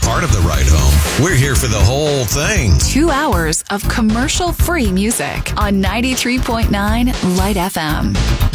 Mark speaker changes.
Speaker 1: part of the ride home. We're here for the whole thing.
Speaker 2: 2 hours of commercial-free music on 93.9 Light FM.